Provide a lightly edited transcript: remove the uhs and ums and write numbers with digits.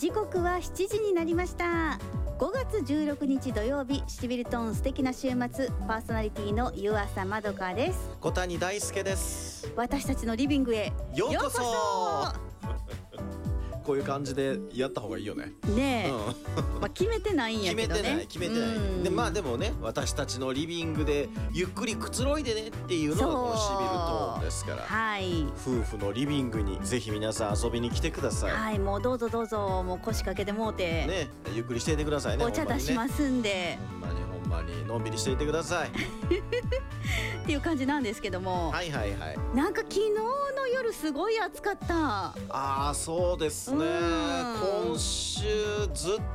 時刻は7時になりました。5月16日土曜日、シチビルトーン素敵な週末、パーソナリティの湯浅まどかです。 小谷大輔です。 私たちのリビングへようこそこういう感じでやった方がいいよね。 ねえ、まあ決めてないんやけどね。 決めてないで、まあでもね、私たちのリビングでゆっくりくつろいでねっていうのがこのシビルトーンですから、はい、夫婦のリビングにぜひ皆さん遊びに来てください。 はい、もうどうぞどうぞ、もう腰掛けてもうてね、ゆっくりしていてくださいね。 お茶出しますんで、 ほんまにのんびりしていてくださいっていう感じなんですけども、 はいはいはい。 なんか昨日の夜すごい暑かった。 ああ、そうですね。今週ずっ